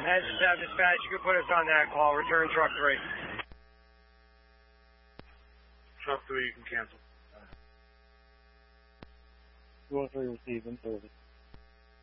Heads to dispatch, you can put us on that call. Return truck 3. Truck 3, you can cancel. 203 received in service.